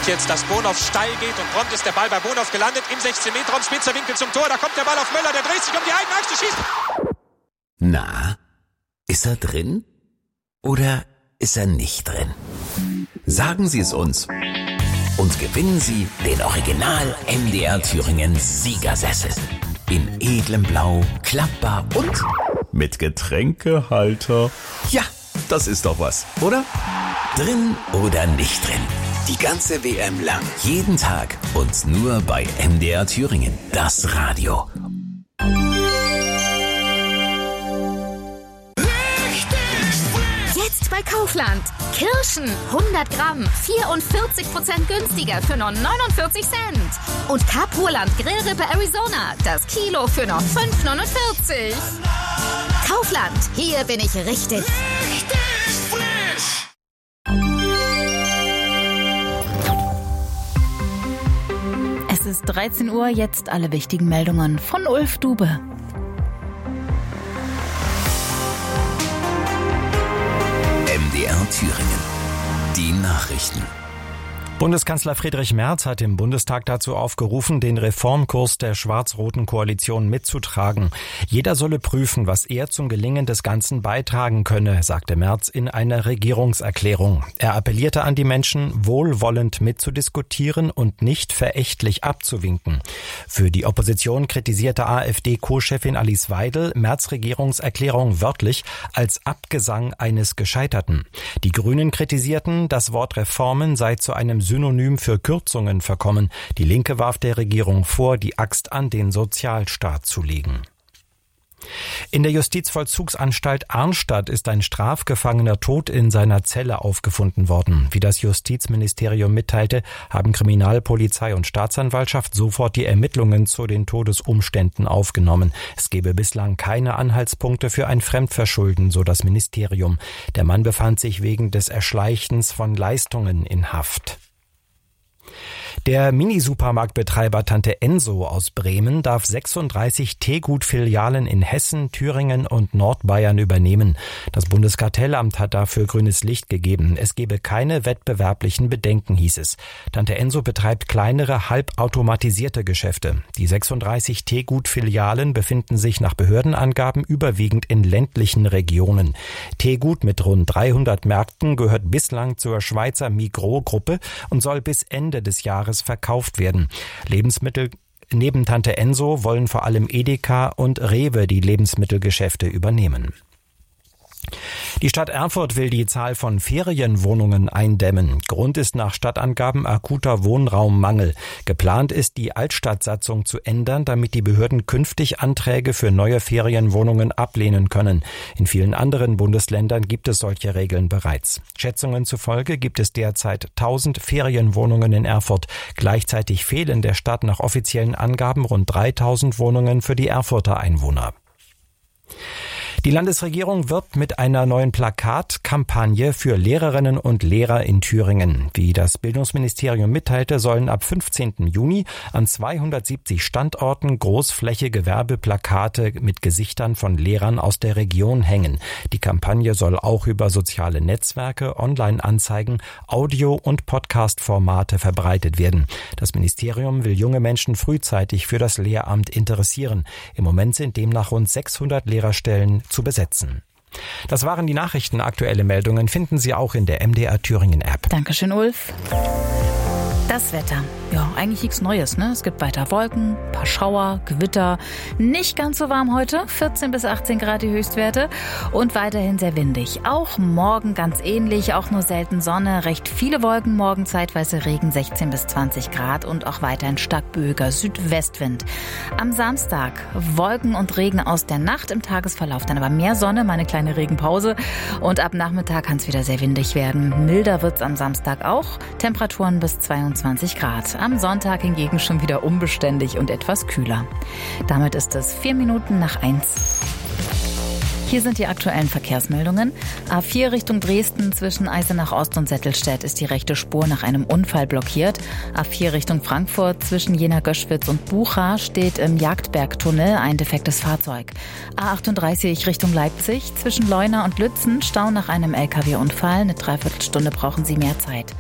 jetzt, dass Bonhoff steil geht und prompt ist der Ball bei Bonhoff gelandet im 16-Meter-Raum, spitzer Winkel zum Tor, da kommt der Ball auf Möller, der dreht sich um die eigene Achse, schießt. Na, ist er drin oder ist er nicht drin? Sagen Sie es uns und gewinnen Sie den Original MDR Thüringen Siegersessel. In edlem Blau, klappbar und mit Getränkehalter. Ja, das ist doch was, oder? Drin oder nicht drin? Die ganze WM lang, jeden Tag und nur bei MDR Thüringen, das Radio. Jetzt bei Kaufland. Kirschen 100 Gramm, 44% günstiger für nur 49 Cent. Und Kapuland Grillrippe Arizona, das Kilo für nur 5,49. Kaufland, hier bin ich richtig frisch. Es ist 13 Uhr, jetzt alle wichtigen Meldungen von Ulf Dube. MDR Thüringen. Die Nachrichten. Bundeskanzler Friedrich Merz hat im Bundestag dazu aufgerufen, den Reformkurs der schwarz-roten Koalition mitzutragen. Jeder solle prüfen, was er zum Gelingen des Ganzen beitragen könne, sagte Merz in einer Regierungserklärung. Er appellierte an die Menschen, wohlwollend mitzudiskutieren und nicht verächtlich abzuwinken. Für die Opposition kritisierte AfD-Co-Chefin Alice Weidel Merz' Regierungserklärung wörtlich als Abgesang eines Gescheiterten. Die Grünen kritisierten, das Wort Reformen sei zu einem Synonym für Kürzungen verkommen. Die Linke warf der Regierung vor, die Axt an den Sozialstaat zu legen. In der Justizvollzugsanstalt Arnstadt ist ein Strafgefangener tot in seiner Zelle aufgefunden worden. Wie das Justizministerium mitteilte, haben Kriminalpolizei und Staatsanwaltschaft sofort die Ermittlungen zu den Todesumständen aufgenommen. Es gebe bislang keine Anhaltspunkte für ein Fremdverschulden, so das Ministerium. Der Mann befand sich wegen des Erschleichens von Leistungen in Haft. Der Mini-Supermarktbetreiber Tante Enso aus Bremen darf 36 Teegut-Filialen in Hessen, Thüringen und Nordbayern übernehmen. Das Bundeskartellamt hat dafür grünes Licht gegeben. Es gebe keine wettbewerblichen Bedenken, hieß es. Tante Enso betreibt kleinere, halbautomatisierte Geschäfte. Die 36 Teegut-Filialen befinden sich nach Behördenangaben überwiegend in ländlichen Regionen. Teegut mit rund 300 Märkten gehört bislang zur Schweizer Migros-Gruppe und soll bis Ende des Jahres verkauft werden. Lebensmittel neben Tante Enso wollen vor allem Edeka und Rewe die Lebensmittelgeschäfte übernehmen. Die Stadt Erfurt will die Zahl von Ferienwohnungen eindämmen. Grund ist nach Stadtangaben akuter Wohnraummangel. Geplant ist, die Altstadtsatzung zu ändern, damit die Behörden künftig Anträge für neue Ferienwohnungen ablehnen können. In vielen anderen Bundesländern gibt es solche Regeln bereits. Schätzungen zufolge gibt es derzeit 1000 Ferienwohnungen in Erfurt. Gleichzeitig fehlen der Stadt nach offiziellen Angaben rund 3000 Wohnungen für die Erfurter Einwohner. Die Landesregierung wirbt mit einer neuen Plakatkampagne für Lehrerinnen und Lehrer in Thüringen. Wie das Bildungsministerium mitteilte, sollen ab 15. Juni an 270 Standorten großflächige Werbeplakate mit Gesichtern von Lehrern aus der Region hängen. Die Kampagne soll auch über soziale Netzwerke, Online-Anzeigen, Audio- und Podcast-Formate verbreitet werden. Das Ministerium will junge Menschen frühzeitig für das Lehramt interessieren. Im Moment sind demnach rund 600 Lehrerstellen zu besetzen. Das waren die Nachrichten. Aktuelle Meldungen finden Sie auch in der MDR Thüringen App. Dankeschön, Ulf. Das Wetter. Ja, eigentlich nichts Neues, ne? Es gibt weiter Wolken, ein paar Schauer, Gewitter. Nicht ganz so warm heute. 14 bis 18 Grad die Höchstwerte. Und weiterhin sehr windig. Auch morgen ganz ähnlich. Auch nur selten Sonne. Recht viele Wolken. Morgen zeitweise Regen. 16 bis 20 Grad. Und auch weiterhin stark böiger Südwestwind. Am Samstag Wolken und Regen aus der Nacht. Im Tagesverlauf dann aber mehr Sonne. Mal eine kleine Regenpause. Und ab Nachmittag kann es wieder sehr windig werden. Milder wird es am Samstag auch. Temperaturen bis 22 Grad. Am Sonntag hingegen schon wieder unbeständig und etwas kühler. Damit ist es 4 Minuten nach 1. Hier sind die aktuellen Verkehrsmeldungen. A4 Richtung Dresden zwischen Eisenach Ost und Settelstedt ist die rechte Spur nach einem Unfall blockiert. A4 Richtung Frankfurt zwischen Jena-Göschwitz und Bucha steht im Jagdbergtunnel ein defektes Fahrzeug. A38 Richtung Leipzig zwischen Leuna und Lützen Stau nach einem LKW-Unfall. Eine Dreiviertelstunde brauchen Sie mehr Zeit.